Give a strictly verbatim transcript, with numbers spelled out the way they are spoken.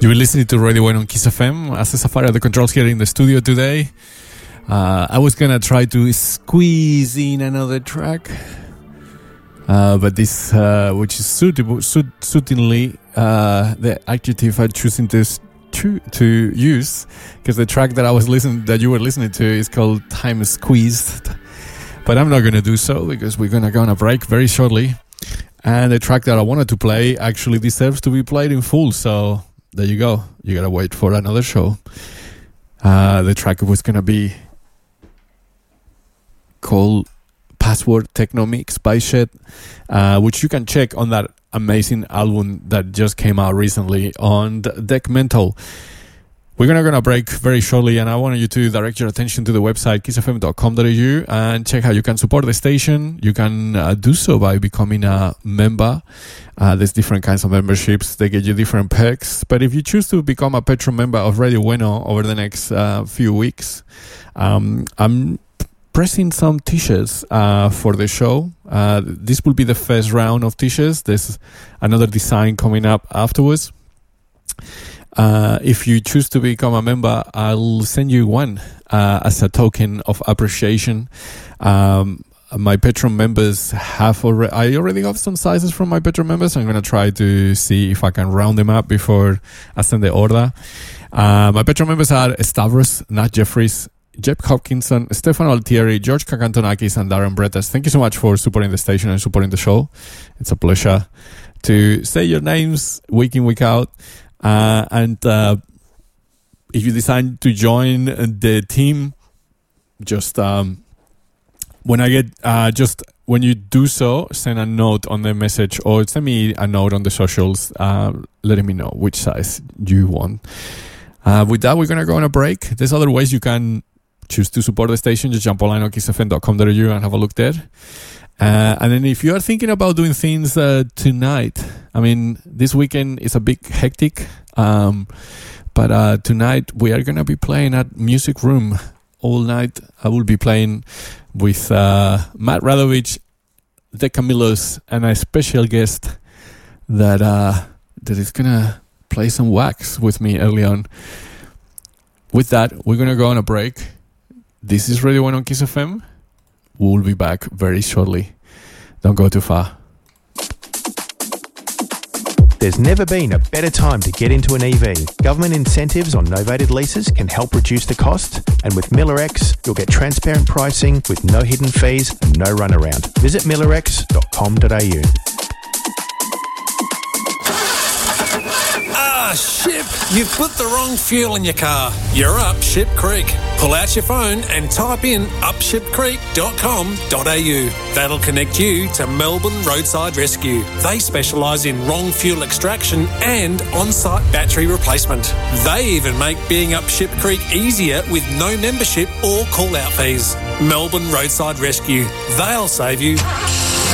You were listening to Radio One on Kiss F M. Asa Safari at the controls here in the studio today. Uh, I was gonna try to squeeze in another track, uh, but this, uh, which is suitable, suit, suitingly uh, the adjective I'm choosing to to, to use, because the track that I was listening, that you were listening to, is called "Time Squeezed." But I'm not gonna do so because we're gonna go on a break very shortly, and the track that I wanted to play actually deserves to be played in full. So there you go. You gotta wait for another show. Uh, the track was gonna be called Password Techno Mix by Shed, uh, which you can check on that amazing album that just came out recently on Deck Mental. We're gonna gonna break very shortly, and I want you to direct your attention to the website kiss f m dot com dot a u and check how you can support the station. You can uh, do so by becoming a member. Uh, there's different kinds of memberships. They get you different perks. But if you choose to become a Patreon member of Radio Bueno over the next uh, few weeks, um, I'm pressing some t-shirts uh, for the show. Uh, this will be the first round of t-shirts. There's another design coming up afterwards. Uh, if you choose to become a member, I'll send you one uh, as a token of appreciation. Um, my Patreon members have already, I already have some sizes from my Patreon members. I'm going to try to see if I can round them up before I send the order. Uh, my Patreon members are Stavros, Nat Jeffries, Jeb Hopkinson, Stefano Altieri, George Kakantonakis, and Darren Bretas. Thank you so much for supporting the station and supporting the show. It's a pleasure to say your names week in, week out. Uh, and uh, if you decide to join the team, just um, when I get uh, just when you do so, send a note on the message or send me a note on the socials, uh, letting me know which size you want. Uh, with that, we're gonna go on a break. There's other ways you can choose to support the station. Just jump online on kiss f m dot com dot a u and have a look there. Uh, and then if you are thinking about doing things uh, tonight, I mean, this weekend is a bit hectic, um, but uh, tonight we are going to be playing at Music Room all night. I will be playing with uh, Matt Radovich, the Camillos, and a special guest that uh, that is going to play some wax with me early on. With that, we're going to go on a break. This is Radio One on Kiss F M. We'll be back very shortly. Don't go too far. There's never been a better time to get into an E V. Government incentives on novated leases can help reduce the cost, and with Miller X, you'll get transparent pricing with no hidden fees and no runaround. Visit miller x dot com dot a u. Ah, Ship! You've put the wrong fuel in your car. You're up Ship Creek. Pull out your phone and type in up ship creek dot com dot a u. That'll connect you to Melbourne Roadside Rescue. They specialise in wrong fuel extraction and on-site battery replacement. They even make being up Ship Creek easier with no membership or call-out fees. Melbourne Roadside Rescue. They'll save you.